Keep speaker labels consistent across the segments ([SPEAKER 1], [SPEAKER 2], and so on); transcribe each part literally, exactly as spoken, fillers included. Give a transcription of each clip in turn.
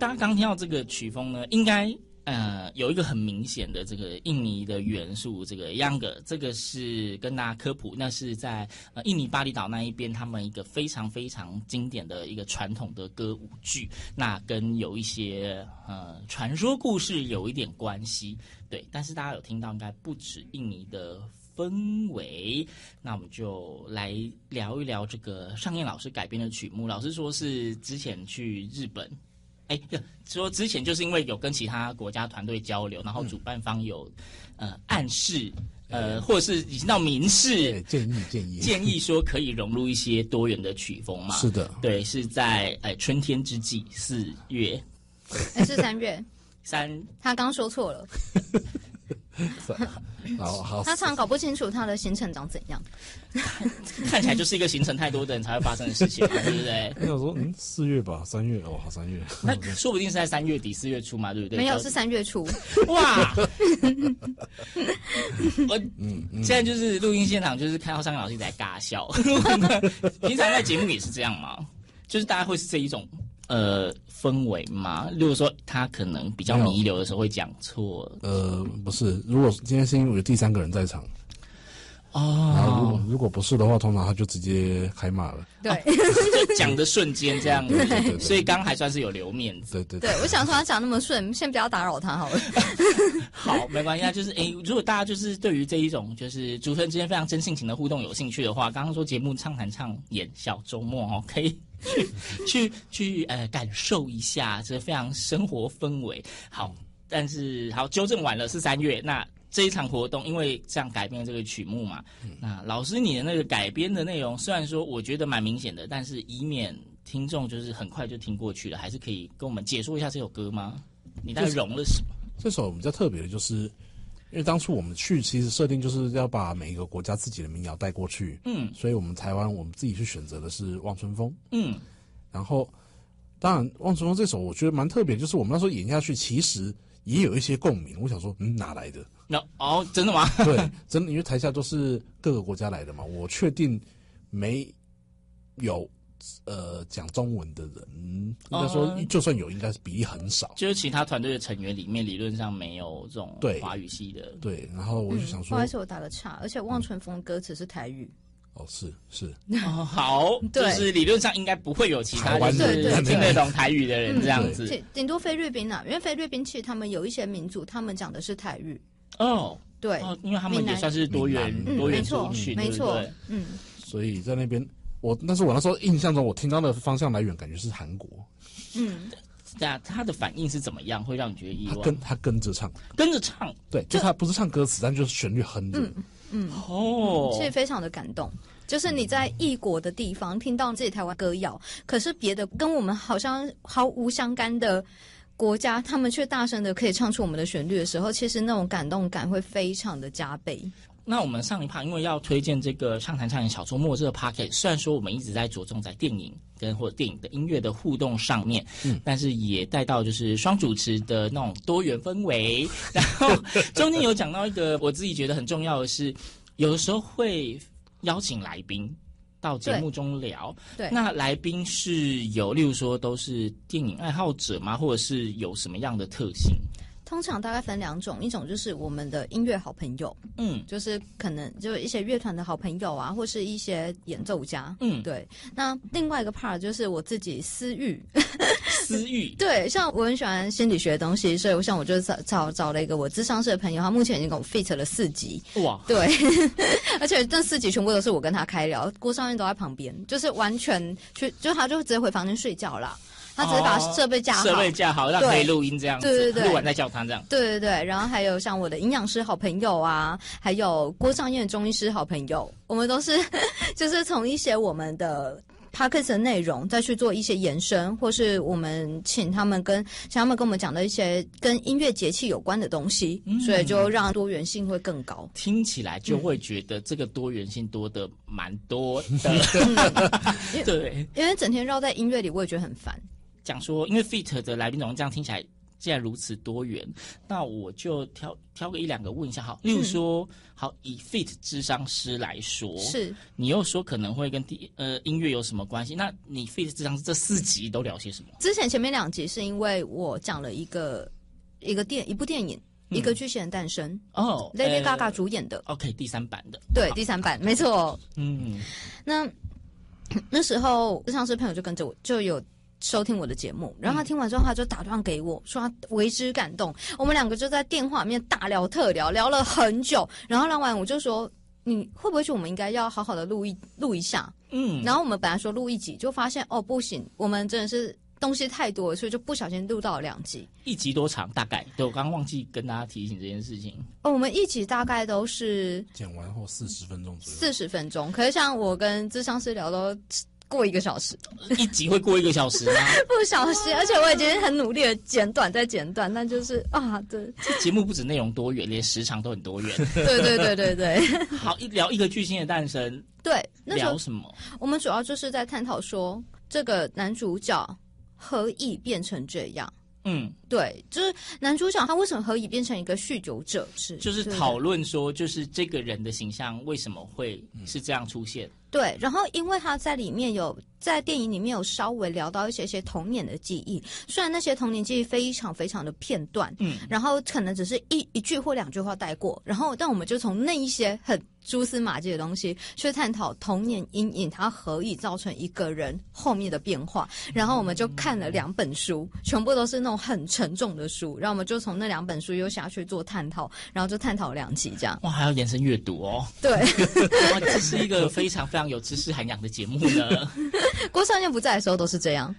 [SPEAKER 1] 大家刚听到这个曲风呢，应该呃有一个很明显的这个印尼的元素，这个 Younger， 这个是跟大家科普，那是在呃印尼巴厘岛那一边他们一个非常非常经典的一个传统的歌舞剧，那跟有一些呃传说故事有一点关系，对，但是大家有听到应该不止印尼的氛围，那我们就来聊一聊这个尚燕老师改编的曲目。老师说是之前去日本，哎，说之前就是因为有跟其他国家团队交流，然后主办方有、嗯、呃暗示，呃，或者是已经到明示
[SPEAKER 2] 建议建议
[SPEAKER 1] 建议说可以融入一些多元的曲风嘛？
[SPEAKER 2] 是的，
[SPEAKER 1] 对，是在哎春天之际，四月，
[SPEAKER 3] 还是三月？
[SPEAKER 1] 三，
[SPEAKER 3] 他刚说错了。
[SPEAKER 2] 好好，
[SPEAKER 3] 他常搞不清楚他的行程长怎样，
[SPEAKER 1] 看起来就是一个行程太多的人才会发生的事情嘛，对不对？
[SPEAKER 2] 我想说，嗯，四月吧，三月哦，好，三月。
[SPEAKER 1] 那说不定是在三月底四月初嘛，对不对？
[SPEAKER 3] 没有，是三月初。
[SPEAKER 1] 哇！我嗯，现在就是录音现场，就是看到尚燕老师在尬笑。平常在节目也是这样吗？就是大家会是这一种呃氛围嘛？例如说他可能比较弥留的时候会讲错。
[SPEAKER 2] 呃，不是，如果今天是因为有第三个人在场。
[SPEAKER 1] 哦，
[SPEAKER 2] 然后如果如果不是的话，通常他就直接开骂了。
[SPEAKER 3] 对，
[SPEAKER 1] 哦、就讲的瞬间这样子，
[SPEAKER 2] 对对对对，
[SPEAKER 1] 所以刚刚还算是有留面子。
[SPEAKER 2] 对对 对,
[SPEAKER 3] 对，我想说他讲那么顺，先不要打扰他好了。
[SPEAKER 1] 好，没关系啊。就是诶，如果大家就是对于这一种就是主持人之间非常真性情的互动有兴趣的话，刚刚说节目畅谈畅演小周末哦，可以去去去呃感受一下这非常生活氛围。好，但是好纠正完了是三月那。这一场活动，因为这样改编这个曲目嘛，嗯、那老师你的那个改编的内容，虽然说我觉得蛮明显的，但是以免听众就是很快就听过去了，还是可以跟我们解说一下这首歌吗？你大概融了什么？
[SPEAKER 2] 这首比较特别的就是，因为当初我们去其实设定就是要把每一个国家自己的民谣带过去，嗯，所以我们台湾我们自己去选择的是《望春风》，嗯，然后当然《望春风》这首我觉得蛮特别，就是我们那时候演下去，其实也有一些共鸣。我想说，嗯，哪来的？
[SPEAKER 1] 那、no, 哦，真的吗？
[SPEAKER 2] 对，真的，因为台下都是各个国家来的嘛，我确定没有呃讲中文的人，应该说就算有，应该是比例很少。
[SPEAKER 1] 就是其他团队的成员里面，理论上没有这种华语系的。
[SPEAKER 2] 对，然后我就想说，嗯、
[SPEAKER 3] 不好意思，我打个岔，而且望春风歌词是台语。
[SPEAKER 2] 哦，是是
[SPEAKER 1] 哦，好，就是理论上应该不会有其他就是听得懂台语的人这样子，
[SPEAKER 3] 顶多菲律宾啊，因为菲律宾其实他们有一些民族，他们讲的是台语。
[SPEAKER 1] 哦，
[SPEAKER 3] 对，
[SPEAKER 1] 哦，因为他们也算是多元多元族群，
[SPEAKER 3] 没错，
[SPEAKER 1] 嗯，
[SPEAKER 2] 所以在那边，我但是我那时候印象中，我听到的方向来源感觉是韩国，
[SPEAKER 3] 嗯。
[SPEAKER 1] 对啊，他的反应是怎么样？会让你觉得意外？
[SPEAKER 2] 他跟他跟着唱，
[SPEAKER 1] 跟着唱，
[SPEAKER 2] 对，就他不是唱歌词，但就是旋律哼着，
[SPEAKER 3] 嗯嗯，
[SPEAKER 1] 哦，
[SPEAKER 3] 所以非常的感动。就是你在异国的地方听到自己台湾歌谣，可是别的跟我们好像毫无相干的国家，他们却大声的可以唱出我们的旋律的时候，其实那种感动感会非常的加倍。
[SPEAKER 1] 那我们上一趴因为要推荐这个畅谈畅演小周末这个 podcast， 虽然说我们一直在着重在电影跟或者电影的音乐的互动上面，嗯，但是也带到就是双主持的那种多元氛围。然后中间有讲到一个我自己觉得很重要的是，有的时候会邀请来宾到节目中聊，
[SPEAKER 3] 对，
[SPEAKER 1] 那来宾是有，例如说都是电影爱好者吗？或者是有什么样的特性？
[SPEAKER 3] 通常大概分两种，一种就是我们的音乐好朋友，嗯，就是可能就一些乐团的好朋友啊，或是一些演奏家，嗯，对。那另外一个 part 就是我自己私欲，
[SPEAKER 1] 私欲，
[SPEAKER 3] 对，像我很喜欢心理学的东西，所以我想我就找找找了一个我諮商室的朋友，他目前已经跟我 fit 了四集，哇，对，而且这四集全部都是我跟他开聊，郭尚燕都在旁边，就是完全去，就他就直接回房间睡觉啦。他只是把设备架好，
[SPEAKER 1] 设备架好，让可以录音这样子，
[SPEAKER 3] 对对对，
[SPEAKER 1] 录完再叫他这样。
[SPEAKER 3] 对对对，然后还有像我的营养师好朋友啊，还有郭尚燕的中医师好朋友，我们都是就是从一些我们的 podcast 的内容再去做一些延伸，或是我们请他们跟请他们跟我们讲的一些跟音乐节气有关的东西，嗯、所以就让多元性会更高。
[SPEAKER 1] 听起来就会觉得这个多元性多的蛮多的，
[SPEAKER 3] 嗯、
[SPEAKER 1] 对，
[SPEAKER 3] 因为整天绕在音乐里，我也觉得很烦。
[SPEAKER 1] 讲说，因为 feat 的来宾总这样听起来既然如此多元，那我就挑挑个一两个问一下好。例如说，嗯、好以 Fit 諮商師来说，
[SPEAKER 3] 是
[SPEAKER 1] 你又说可能会跟第呃音乐有什么关系？那你 Fit 諮商師这四集都聊些什么？
[SPEAKER 3] 之前前面两集是因为我讲了一个一个电一部电影。一个巨蟹人诞生
[SPEAKER 1] 哦
[SPEAKER 3] ，Lady Gaga 主演的
[SPEAKER 1] ，OK， 第三版的，
[SPEAKER 3] 对，第三版没错。
[SPEAKER 1] 嗯，
[SPEAKER 3] 那那时候咨商师朋友就跟着我，就有收听我的节目，然后他听完之后，他就打电话给我说他为之感动。我们两个就在电话里面大聊特聊，聊了很久。然后聊完，我就说你会不会觉得我们应该要好好的录一录一下？嗯，然后我们本来说录一集，就发现哦不行，我们真的是。东西太多了，所以就不小心录到了两集。
[SPEAKER 1] 一集多长？大概？对，我刚刚忘记跟大家提醒这件事情。
[SPEAKER 3] 哦，我们一集大概都是
[SPEAKER 2] 剪完后四十分钟左右。
[SPEAKER 3] 四十分钟，可是像我跟諮商師聊都过一个小时。
[SPEAKER 1] 一集会过一个小时吗？
[SPEAKER 3] 不小心，而且我已经很努力的剪短再剪短，但就是啊，对。
[SPEAKER 1] 这节目不止内容多元，连时长都很多元。
[SPEAKER 3] 对对对对对。
[SPEAKER 1] 好，一聊一个巨星的诞生。
[SPEAKER 3] 对，那时候
[SPEAKER 1] 聊什么？
[SPEAKER 3] 我们主要就是在探讨说这个男主角。何以变成这样？嗯，对，就是男主角他为什么何以变成一个酗酒者？是，
[SPEAKER 1] 就是讨论说，就是这个人的形象为什么会是这样出现？
[SPEAKER 3] 对，然后因为他在里面有在电影里面有稍微聊到一些些童年的记忆，虽然那些童年记忆非常非常的片段，嗯，然后可能只是一一句或两句话带过，然后但我们就从那一些很蛛丝马迹的东西去探讨童年阴影它何以造成一个人后面的变化，然后我们就看了两本书，全部都是那种很沉重的书，然后我们就从那两本书又下去做探讨，然后就探讨两集这样。
[SPEAKER 1] 哇，还要延伸阅读哦。
[SPEAKER 3] 对，
[SPEAKER 1] 哇，这是一个非常非常有知识涵养的节目呢。
[SPEAKER 3] 郭尚燕不在的时候都是这样。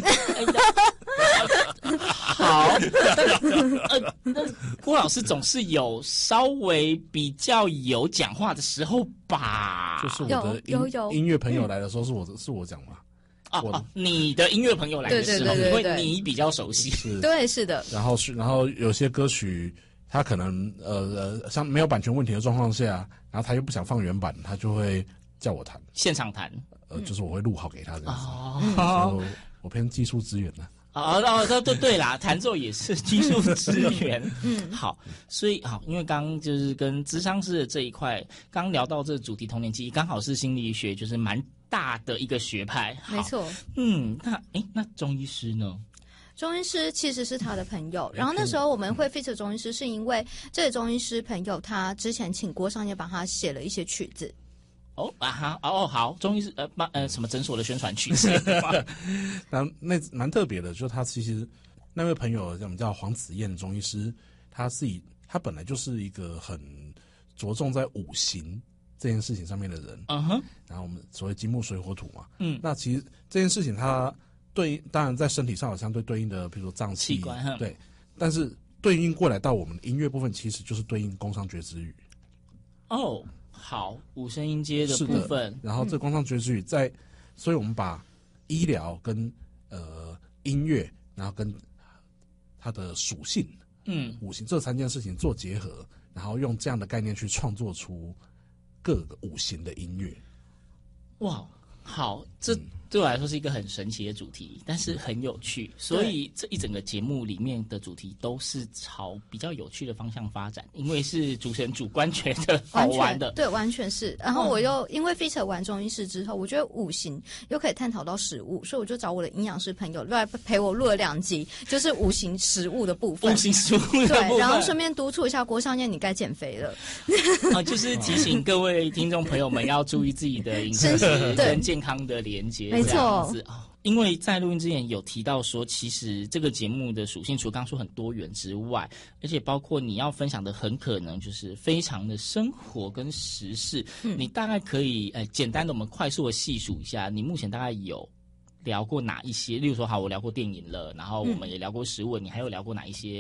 [SPEAKER 1] 好，呃，郭老师总是有稍微比较有讲话的时候吧？
[SPEAKER 2] 就是我的音音乐朋友来的时候，是我是我讲嘛？
[SPEAKER 1] 哦哦，你的音乐朋友来的时候，因为你比较熟悉。
[SPEAKER 2] 是，
[SPEAKER 3] 对，是的。
[SPEAKER 2] 然后是，然后有些歌曲，他可能呃呃，像没有版权问题的状况下，然后他又不想放原版，他就会叫我弹，
[SPEAKER 1] 现场弹。
[SPEAKER 2] 呃，就是我会录好给他这样子。
[SPEAKER 1] 哦，
[SPEAKER 2] 我我偏技术资源呢。
[SPEAKER 1] 哦哦，对对对啦，弹奏也是技术资源。嗯，好，所以好，因为刚刚就是跟諮商師的这一块，刚聊到这个主题童年記憶，刚好是心理學就是蠻大的一個學派。
[SPEAKER 3] 沒錯。
[SPEAKER 1] 嗯，那誒，那中醫師呢？
[SPEAKER 3] 中醫師其實是他的朋友，然後那時候我們會 feature 中醫師，是因為這個中醫師朋友他之前請郭尚燕幫他寫了一些曲子。
[SPEAKER 1] 哦啊哈哦好，中醫是呃呃什麼診所的宣傳曲子，
[SPEAKER 2] 那那蠻特別的，就是他其實那位朋友，我們叫黃子燕中醫師，他是以他本來就是一個很着重在五行這件事情上面的人，嗯哼，然後我們所謂金木水火土嘛，嗯，那其實這件事情它對當然在身體上有相對對應的，比如說臟器，
[SPEAKER 1] 器官，
[SPEAKER 2] 對，但是對應過來到我們的音樂部分，其實就是對應宮商角徵羽。
[SPEAKER 1] 哦。好，五聲音階的部分，
[SPEAKER 2] 然後這宮商角徵羽在，所以我們把醫療跟呃音樂，然後跟它的屬性，嗯，五行這三件事情做結合，然後用這樣的概念去創作出各個五行的音樂。
[SPEAKER 1] 哇，好，這對我來說是一個很神奇的主題，但是很有趣，所以這一整個節目裡面的主題都是朝比較有趣的方向發展，因為是主持人主觀覺得好玩的，
[SPEAKER 3] 對，完全是。然後我又因為 feature 完中醫師之後，我覺得五行又可以探討到食物，所以我就找我的營養師朋友來陪我錄了兩集，就是五行食物的部分。
[SPEAKER 1] 五行食物的部分，
[SPEAKER 3] 對，然後順便督促一下郭尚燕，你該減肥了。
[SPEAKER 1] 啊，就是提醒各位聽眾朋友們要注意自己的飲食跟健康的連結，
[SPEAKER 3] 沒錯。
[SPEAKER 1] 因為在錄音之前有提到說，其實這個節目的屬性除了剛剛說很多元之外，而且包括你要分享的很可能就是非常的生活跟時事，嗯、你大概可以呃簡單的我們快速的細數一下，你目前大概有聊過哪一些？例如說好，我聊過電影了，然後我們也聊過食物，你還有聊過哪一些